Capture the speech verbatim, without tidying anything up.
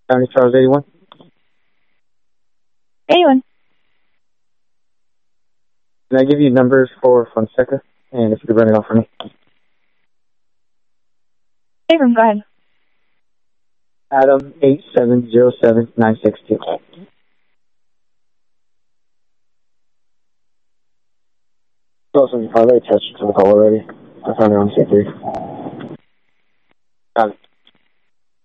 County Charles eighty-one. eighty-one. Can I give you numbers for Fonseca? And if you could run it off for me. Abram, go ahead. Adam eight seven zero seven nine six two. Awesome. I already attached it to the call already. I found it on C three.